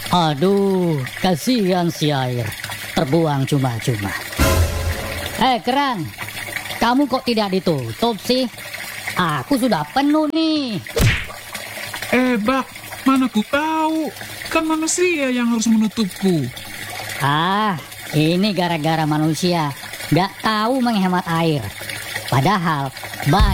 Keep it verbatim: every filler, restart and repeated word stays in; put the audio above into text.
Aduh, kasihan si air. Terbuang cuma-cuma. Eh, Kerang. Kamu kok tidak ditutup sih? Aku sudah penuh nih. Eh, Bak, mana ku tahu? Kan manusia yang harus menutupku. Ah, ini gara-gara manusia. Gak tahu menghemat air. Padahal, banyak